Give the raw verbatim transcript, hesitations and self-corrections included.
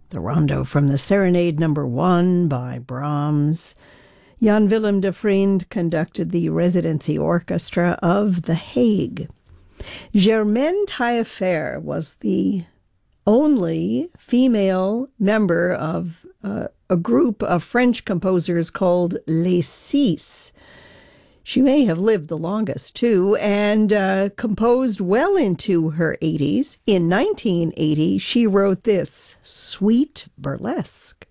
the Rondo from the Serenade Number One by Brahms. Jan Willem de Vriend conducted the residency orchestra of The Hague. Germaine Taillefer was the only female member of uh, a group of French composers called Les Six. She may have lived the longest, too, and uh, composed well into her eighties. In nineteen eighty, she wrote this, Sweet Burlesque.